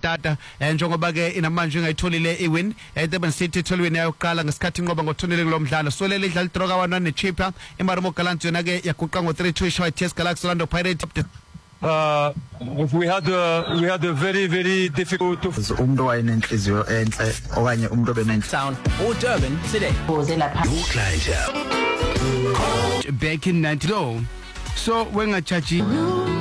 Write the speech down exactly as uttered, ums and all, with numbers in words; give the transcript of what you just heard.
Mtata njengoba ke inamanje ngayitholile iwin eDurban City itholwini yayoqala ngesikhathi inqoba ngothunile kulomdlalo solele idlala idraw ka one one neChippa eMarimo Gallants yona ke yaguqa ngo three two ishaya T S Galaxy Orlando Pirates. Uh, we had uh, we had a very very difficult to umuntu wayenenhliziyo enhle okanye umuntu obenenhliziyo Town or Durban today. Back in ninety. So when I charge